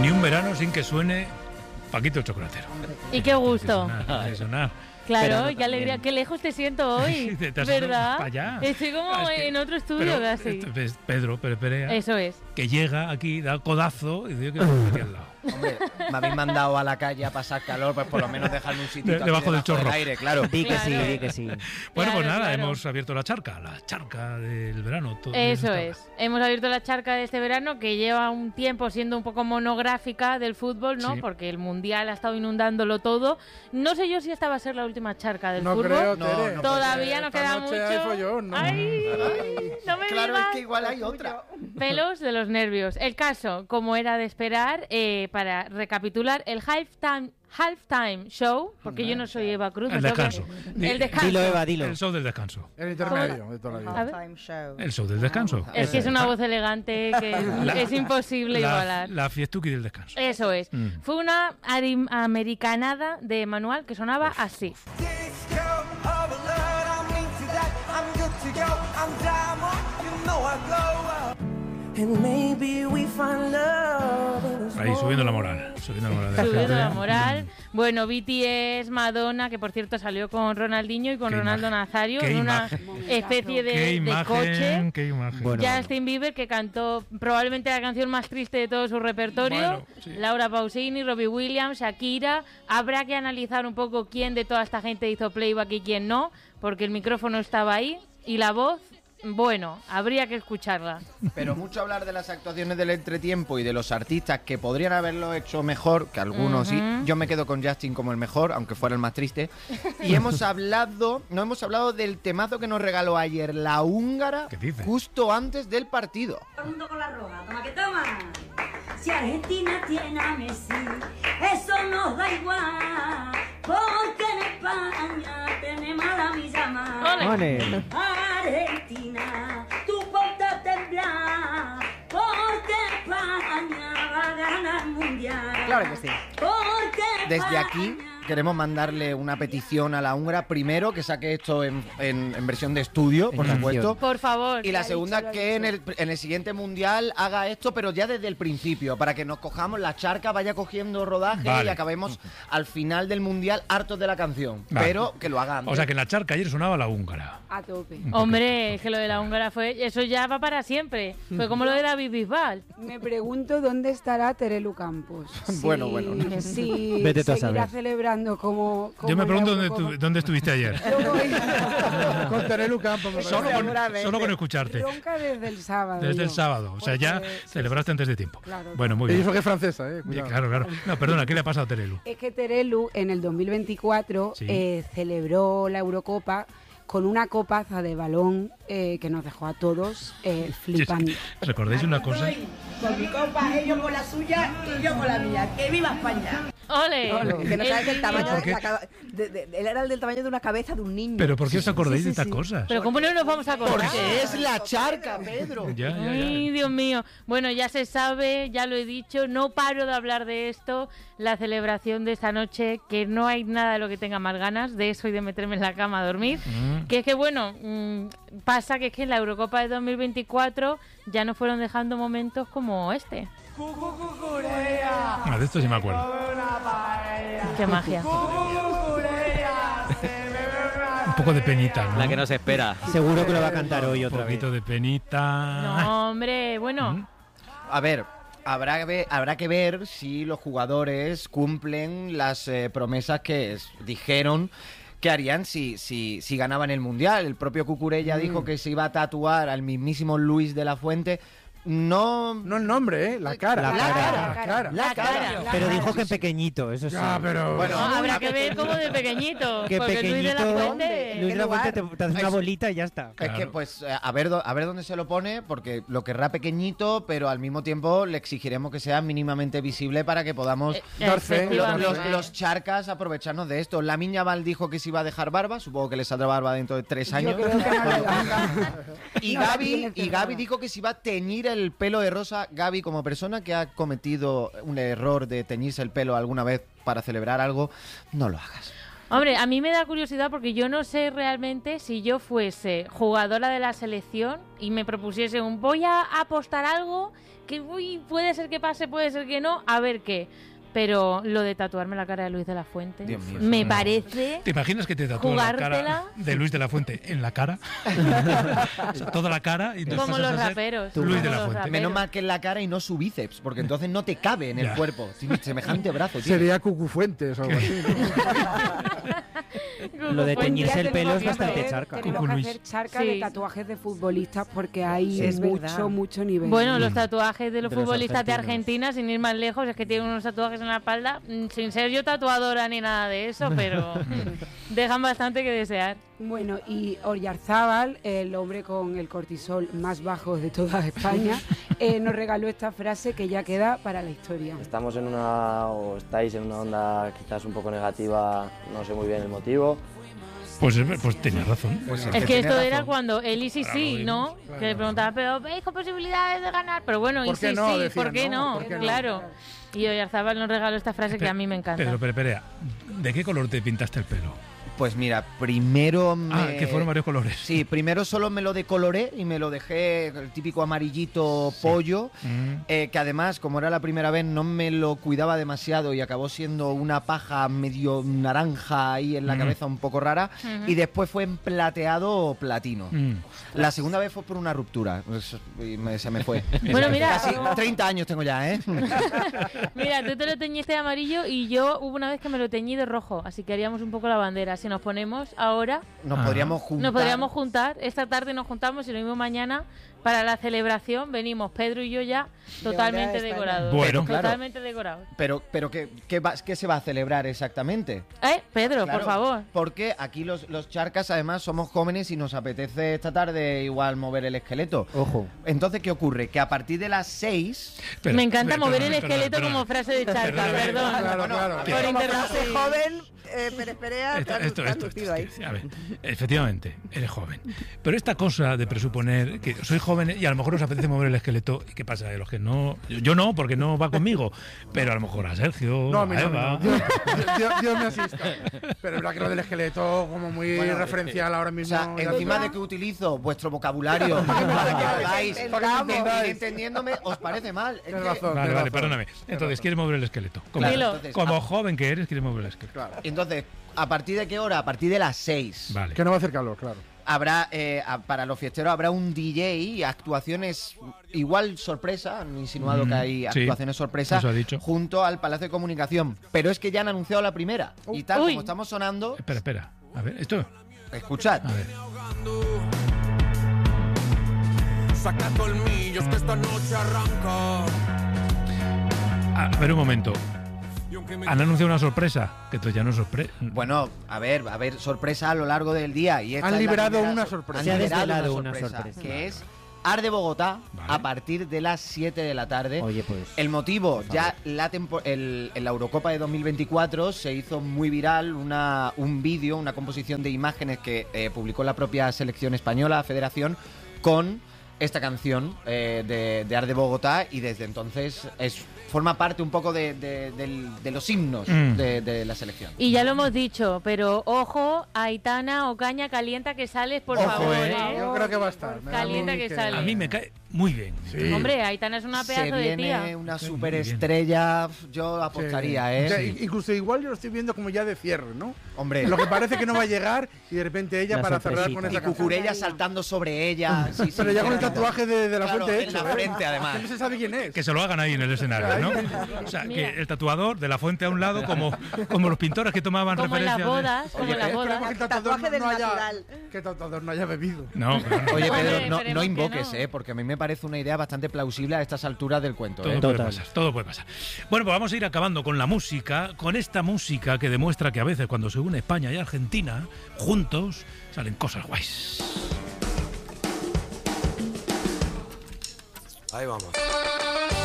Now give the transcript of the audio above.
Ni un verano sin que suene Paquito el Chocolatero. Y qué gusto. Tiene que sonar. Claro, qué alegría, qué lejos te siento hoy, Sí, te has ¿verdad? ido para allá. Estoy como en otro estudio casi. Pedro Pérez Perea, Eso es. que llega aquí, da codazo y dice que me aquí al lado. Hombre, me habéis mandado a la calle a pasar calor, pues por lo menos dejarme un sitio Debajo del chorro. aire, claro. Di que sí, di que sí. Bueno, pues Claro, nada, claro. hemos abierto la charca del verano. Todo bien Eso hasta es. ahora. Hemos abierto la charca de este verano que lleva un tiempo siendo un poco monográfica del fútbol, ¿no? Sí. Porque el Mundial ha estado inundándolo todo. No sé yo si esta va a ser la última charca del No fútbol. creo, No, Tere. no, Todavía nos Esta queda noche mucho. hay follón, ¿no? ¡Ay! No me Claro, es digas. que igual hay otra. Pelos de los nervios. El caso, como era de esperar, para recapitular, el halftime show, porque yo no soy Eva Cruz. El me toca- descanso. El descanso. Dilo, Eva, dilo. El show del descanso. El intermedio de toda la vida. A ver. Halftime show. El show del descanso. Es que es una voz elegante que es imposible igualar. La fiestuki del descanso. Eso es. Mm. Fue una americanada de manual que sonaba así. Ahí subiendo la moral. Subiendo la moral. de la Subiendo gente. la moral. Bueno, BTS, Madonna, que por cierto salió con Ronaldinho y con Qué Ronaldo imagen. Nazario Qué en una imagen. especie Qué de imagen, coche. qué imagen. Bueno. Justin Bieber, que cantó probablemente la canción más triste de todo su repertorio. Bueno, sí. Laura Pausini, Robbie Williams, Shakira. Habrá que analizar un poco quién de toda esta gente hizo playback y quién no, porque el micrófono estaba ahí y la voz, bueno, habría que escucharla. Pero mucho hablar de las actuaciones del entretiempo y de los artistas que podrían haberlo hecho mejor, que algunos sí. Yo me quedo con Justin como el mejor, aunque fuera el más triste. Y no hemos hablado del temazo que nos regaló ayer la húngara ¿Qué dice? justo antes del partido. Todo el mundo con la roja, toma que toma. Si Argentina tiene a Messi, eso nos da igual, porque en España tenemos a la Millama. Ole. Argentina, tú ponte a temblar, porque España va a ganar el mundial. Claro que sí. Porque Desde aquí España- queremos mandarle una petición a la húngara. Primero, que saque esto en versión de estudio, por En supuesto. Por favor. Y la segunda, que en el siguiente mundial haga esto, pero ya desde el principio, para que nos cojamos la charca, vaya cogiendo rodaje Vale. y acabemos al final del mundial hartos de la canción. Vale. Pero que lo haga antes. O sea que en la charca ayer sonaba la húngara. A tope. Hombre, es que lo de la húngara fue... Eso ya va para siempre. Fue como lo de David Bisbal. Me pregunto dónde estará Terelu Campos. Bueno, bueno. Si Vete tú a seguirá saber. celebrando como Yo me en pregunto la Eurocopa. dónde estuviste ayer. Yo voy Con Terelu Campos. me Solo parece. con escucharte. ronca desde el sábado. Desde el yo. sábado. O sea, ya Porque- celebraste antes de tiempo. Claro, Bueno, muy Y bien. eso que es francesa, Sí, cuidado. claro, claro. No, perdona, ¿qué le ha pasado a Terelu? Es que Terelu en el 2024 Sí. celebró la Eurocopa con una copaza de balón que nos dejó a todos flipando. ¿Recordáis una cosa? Con mi copa, ellos con la suya y yo con la mía. ¡Que viva España! ¡Ole! Que no sabes el tamaño ¿Por qué? de la él era el del tamaño de una cabeza de un niño. ¿Pero por qué os acordáis sí, de estas sí. cosas? Pero ¿cómo no nos vamos a acordar? Porque es la charca, Pedro. Ya. Ay, Dios mío. Bueno, ya se sabe, ya lo he dicho, no paro de hablar de esto, la celebración de esta noche, que no hay nada de lo que tenga más ganas de eso y de meterme en la cama a dormir. Que es que, bueno, pasa que es que en la Eurocopa de 2024 ya nos fueron dejando momentos como este. Ah, de esto sí me acuerdo. ¡Qué magia! Un poco de penita, ¿no? La que nos espera. Seguro que lo va a cantar hoy Un otra vez. poquito de penita. No, hombre, bueno... A ver, habrá que ver si los jugadores cumplen las promesas que dijeron que harían si ganaban el Mundial. El propio Cucurella dijo que se iba a tatuar al mismísimo Luis de la Fuente. No el nombre, la cara. La cara. Pero dijo que en pequeñito, eso sí. Ya, pero... Bueno, No, habrá que ver como de pequeñito. Que porque Luis de la pequeñito, Fuente... Luis de la Fuente te hace una bolita y ya está. Es Claro. que, pues, a ver dónde se lo pone, porque lo querrá pequeñito, pero al mismo tiempo le exigiremos que sea mínimamente visible para que podamos Dar fe, efectivamente. los charcas aprovecharnos de esto. La Miña Val dijo que se iba a dejar barba, supongo que le saldrá barba dentro de 3 años. Yo creo que no le da. Y No la Gaby, tiene y cerrada. Gaby dijo que se iba a teñir el pelo de rosa. Gaby, como persona que ha cometido un error de teñirse el pelo alguna vez para celebrar algo, no lo hagas. Hombre, a mí me da curiosidad porque yo no sé realmente si yo fuese jugadora de la selección y me propusiese voy a apostar algo que puede ser que pase, puede ser que no, a ver qué. Pero lo de tatuarme la cara de Luis de la Fuente Dios mío, me no. parece... ¿Te imaginas que te tatúas la cara jugártela? de Luis de la Fuente en la cara? O sea, toda la cara y entonces Como pasas los a ser raperos. Luis como de la los Fuente. raperos. Menos mal que en la cara y no su bíceps, porque entonces no te cabe en el Ya. cuerpo. Tiene semejante brazo, tío. Sería Cucu Fuentes o algo así, ¿no? Lo de teñirse el pelo es Tenemos que bastante hacer- charca. Tenemos Cucu que Luis. hacer charca Sí. de tatuajes de futbolistas porque hay Es verdad. mucho nivel. Bueno, los tatuajes de los De los futbolistas de argentinos. Argentina, sin ir más lejos, es que tienen unos tatuajes en la espalda, sin ser yo tatuadora ni nada de eso, pero dejan bastante que desear. Bueno, y Oyarzábal, el hombre con el cortisol más bajo de toda España, nos regaló esta frase que ya queda para la historia. Estamos en o estáis en una onda quizás un poco negativa, no sé muy bien el motivo. Pues tenías razón. Pues Es que tiene esto era razón. cuando él y sí, ¿no? Claro. Que le preguntaba, pero ¿veis con posibilidades de ganar? Pero bueno, y ¿Por qué sí, no? sí, Decían, ¿por qué ¿no? no? ¿Por qué no? Claro. Y Oyarzábal nos regaló esta frase que a mí me encanta. Pedro Perea, ¿de qué color te pintaste el pelo? Pues mira, primero me... Que fueron varios colores. Sí, primero solo me lo decoloré y me lo dejé el típico amarillito pollo, que además, como era la primera vez, no me lo cuidaba demasiado y acabó siendo una paja medio naranja ahí en la cabeza un poco rara, y después fue en plateado platino. La segunda vez fue por una ruptura, pues, y se me fue. Bueno, mira, Casi 30 años tengo ya, ¿eh? mira, tú te lo teñiste de amarillo y yo hubo una vez que me lo teñí de rojo, así que haríamos un poco la bandera. Si nos ponemos ahora, Nos podríamos juntar. nos podríamos juntar. Esta tarde nos juntamos y lo mismo mañana para la celebración. Venimos Pedro y yo ya totalmente España. decorados. Bueno, claro. Totalmente decorados. Pero ¿qué se va a celebrar exactamente? Pedro, Claro, por favor. Porque aquí los charcas además somos jóvenes y nos apetece esta tarde igual mover el esqueleto. Ojo. Entonces, ¿qué ocurre? Que a partir de las 6... Espera, Me encanta perdona, mover el perdona, esqueleto perdona. como frase de charca, Perdóname. perdón. Claro, claro. Por que- interrumpir. Frase joven, Pérez Perea, te has Esto, lucido ahí. a ver, efectivamente, eres joven. Pero esta cosa de presuponer que soy joven y a lo mejor os apetece mover el esqueleto, ¿y qué pasa? De los que no. Yo no, porque no va conmigo. Pero a lo mejor a Sergio, No, a a mí no, Eva. Dios me asista. Pero es verdad que lo del esqueleto como muy Bueno, referencial ahora O mismo. sea, ya encima está. de que utilizo vuestro vocabulario para que podáis ir entendiéndome, ¿os parece mal? Es Tienes que- razón. Vale, tienes vale, razón. perdóname. Entonces, ¿quieres mover el esqueleto? Como, Claro, Dilo. entonces, como joven que eres, quieres mover el esqueleto. Claro. entonces, ¿a partir de qué hora? A partir de las 6. Vale. Que no va a hacer calor, claro. Habrá, para los fiesteros habrá un DJ y actuaciones igual sorpresa, han insinuado que hay sí, actuaciones sorpresa eso ha dicho. junto al Palacio de Comunicación. Pero es que ya han anunciado la primera. Y tal Uy. como estamos sonando, Espera. A ver, esto. escuchad. A ver. Saca colmillos que esta noche arranca. A ver un momento. Han anunciado una sorpresa, que esto ya no es sorpresa. Bueno, a ver, va a haber sorpresa a lo largo del día. Y esta Han es la liberado primera una sorpresa. Han Se ha liberado desvelado una sorpresa. que es Ar de Bogotá Vale. a partir de las 7 de la tarde. Oye, pues. El motivo, ya en la Eurocopa de 2024 se hizo muy viral un vídeo, una composición de imágenes que publicó la propia selección española, Federación, con esta canción de Ar de Bogotá, y desde entonces forma parte un poco de los himnos de la selección. Y ya lo hemos dicho, pero ojo, Aitana Ocaña, calienta que sales, por Ojo, favor, Yo creo que va a estar. Me da Calienta mí que sale. A mí me cae muy bien. Sí. Hombre, Aitana es una Se pedazo de viene tía. una Sí, superestrella, yo apostaría, Sí. ¿eh? Sí, incluso igual yo lo estoy viendo como ya de cierre, ¿no? Hombre, Lo que parece que no va a llegar y de repente ella La para cerrar sorpresita. con y esa canción. Cucurella saltando sobre ella. Sí, sí, Pero ya con el claro. tatuaje de la Claro, fuente en hecho. la frente, además. Que no se sabe quién es. Que se lo hagan ahí en el escenario, ¿no? O sea, Mira. que el tatuador de la fuente a un lado, como los pintores que tomaban Como en las referencia. bodas, como en las Esperemos bodas. que el tatuador Tatuaje del no haya, natural. que el tatuador no haya bebido. No, claro, no. Oye, Hombre, Pedro, esperemos no que invoques, no. porque a mí me parece una idea bastante plausible a estas alturas del cuento. Todo ¿eh? puede Total. pasar, todo puede pasar. Bueno, pues vamos a ir acabando con la música, con esta música que demuestra que a veces cuando se une España y Argentina, juntos, salen cosas guays. Ahí vamos.